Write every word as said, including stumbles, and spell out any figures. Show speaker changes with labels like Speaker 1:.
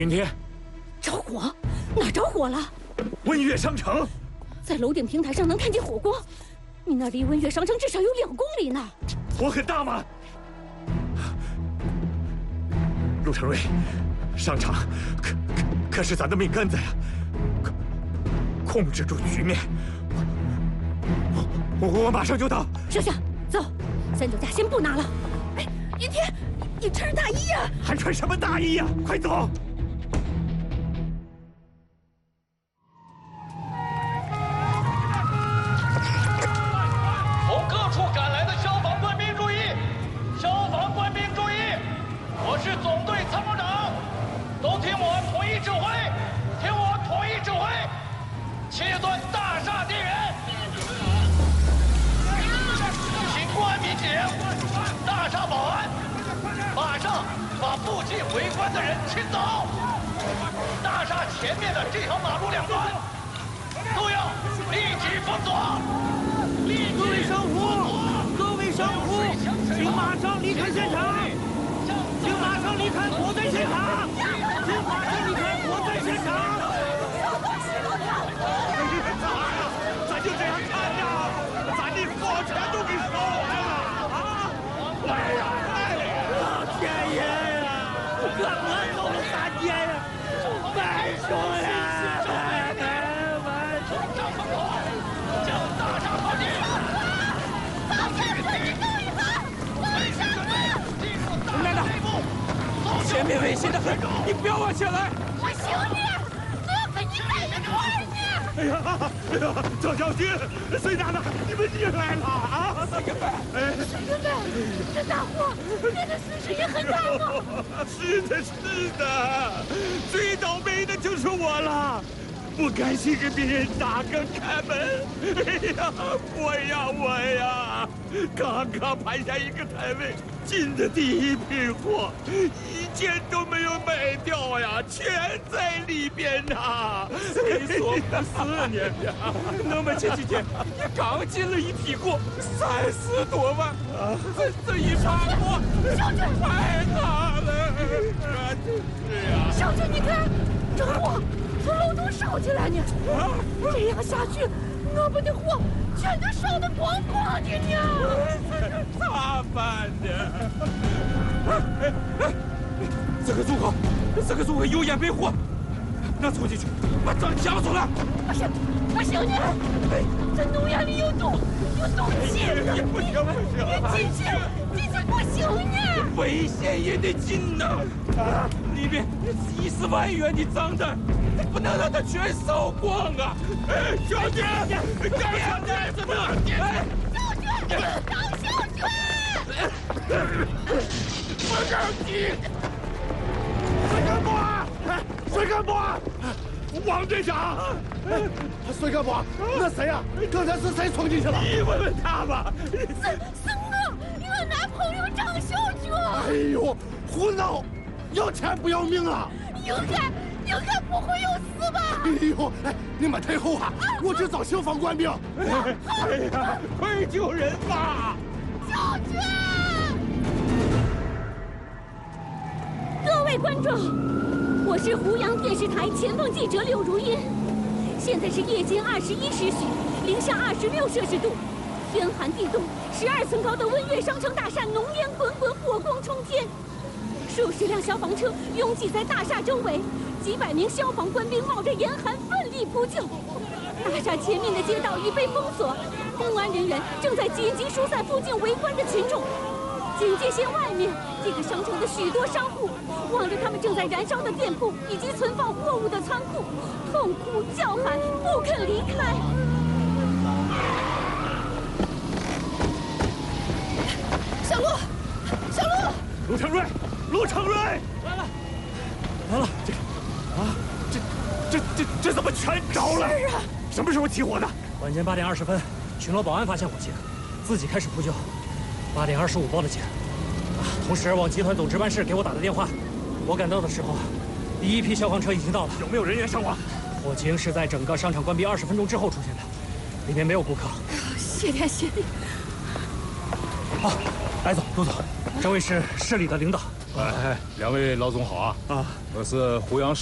Speaker 1: 云天，
Speaker 2: 着火？哪着火了？
Speaker 1: 温悦商城，
Speaker 2: 在楼顶平台上能看见火光。你那离温悦商城至少有两公里呢。
Speaker 1: 火很大吗？陆承瑞，商场可可可是咱的命根子呀！控控制住局面，我我我马上就到。
Speaker 2: 设下，走，三脚架先不拿了。哎，云天，你穿着大衣呀？
Speaker 1: 还穿什么大衣呀？快走！
Speaker 3: 从各处赶来的消防官兵注意！消防官兵注意！我是总队参谋长，都听我统一指挥，听我统一指挥，切断大厦电源，请公安民警、大厦保安马上把附近围观的人清走。大厦前面的这条马路两端都要立即封锁。
Speaker 4: 各位商户，各位商户，请马上离开现场，请马上离开火灾现场，请马上离开火灾现场。
Speaker 1: 咋呀？咱就这样看着，咱的火全都给烧完了啊！哎呀，
Speaker 4: 老天爷呀，可我走了三天呀，白说了。前面危险的很，你不要往前来！
Speaker 2: 我求你，我跟你在一块儿呢。
Speaker 1: 哎呀，哎呀，赵小军、孙大大，你们进来了啊！
Speaker 4: 三个半，
Speaker 1: 哎，
Speaker 2: 三个半，这大火，人的损失也很大吗？
Speaker 1: 是的，是的，最倒霉的就是我了。不甘心给别人打更开门，哎呀，我呀我呀，刚刚盘下一个摊位，进的第一批货，一件都没有卖掉呀，全在里边呐。
Speaker 4: 谁说不是呢？那么前几天也刚进了一批货，三十多万，这这一场货太大了，是呀。
Speaker 2: 小军，你看，这火从楼头烧起来呢，这样下去，我们的货全都烧得光光的呢。
Speaker 4: 咋办呢？这个入口，这个入口有烟被火，那冲进去，把账交出来。
Speaker 2: 不行，不行呢，这浓烟里有毒，有毒气。
Speaker 4: 不行不行，
Speaker 2: 你进去，进去不行呢。
Speaker 4: 危险也得进呐！啊，里面几十万元的账单，不能让它全烧光啊！小军，张小军，怎么？哎，
Speaker 2: 小军，张小军，
Speaker 4: 不着急。
Speaker 1: 水干部，哎，水干部，王队长，
Speaker 5: 水干部，那谁呀？刚才是谁闯进去了？
Speaker 1: 你问问他吧。
Speaker 2: 是是我，我男朋友张小军。
Speaker 5: 哎呦，胡闹！要钱不要命啊！
Speaker 2: 应该应该不会有事吧？
Speaker 5: 哎呦，哎，你们退后啊！我去找消防官兵。
Speaker 1: 哎呀，快救人吧！
Speaker 2: 小军！各位观众，我是湖阳电视台前锋记者柳如茵。现在是夜间二十一时许，零下二十六摄氏度，天寒地冻，十二层高的温悦商城大厦浓烟滚滚，火光冲天。数十辆消防车拥挤在大厦周围，几百名消防官兵冒着严寒奋力扑救。大厦前面的街道已被封锁，公安人员正在紧急疏散附近围观的群众。警戒线外面，这个商城的许多商户望着他们正在燃烧的店铺以及存放货物的仓库，痛哭叫喊，不肯离开。小陆，小陆，
Speaker 1: 陆承瑞，陆承瑞，
Speaker 4: 来了，
Speaker 1: 来了，这，啊，这，这，这，这怎么全着了？
Speaker 2: 是啊，
Speaker 1: 什么时候起火的？
Speaker 6: 晚间八点二十分，巡逻保安发现火情，自己开始扑救。八点二十五报的警，啊，同时往集团总值班室给我打的电话。我赶到的时候，第一批消防车已经到了。
Speaker 1: 有没有人员伤亡？
Speaker 6: 火情是在整个商场关闭二十分钟之后出现的，里面没有顾客。
Speaker 2: 谢天谢地。
Speaker 6: 好，来走，陆总，这位是市里的领导，
Speaker 7: 哎，两位老总好啊！啊，我是湖阳